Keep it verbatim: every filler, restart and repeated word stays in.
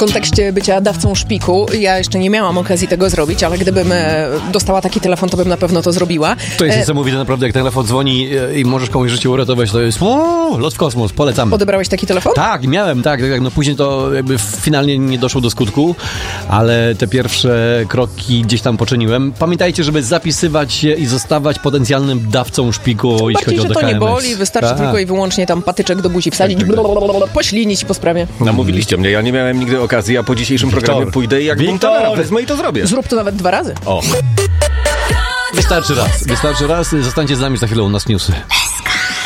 kontekście bycia dawcą szpiku, ja jeszcze nie miałam okazji tego zrobić, ale gdybym e, dostała taki telefon, to bym na pewno to zrobiła. To jest E, niesamowite, naprawdę, jak telefon dzwoni e, i możesz komuś życie uratować, to jest o, lot w kosmos, polecamy. Odebrałeś taki telefon? Tak, miałem, tak, tak, no później to jakby finalnie nie doszło do skutku, ale te pierwsze kroki gdzieś tam poczyniłem. Pamiętajcie, żeby zapisywać się i zostawać potencjalnym dawcą szpiku, jeśli Bardziej, chodzi o że D to K M S. nie boli, wystarczy Tak. tylko i wyłącznie tam patyczek do buzi wsadzić, Tak, tak. blablabla, poślinić po sprawie. Namówiliście mnie, ja nie miałem nigdy okazji, a po dzisiejszym programie Wiktor. pójdę i jak Wiktor. Montana wezmę i to zrobię. Zrób to nawet dwa razy. O. Wystarczy raz, wystarczy raz, zostańcie z nami, za chwilę u nas newsy.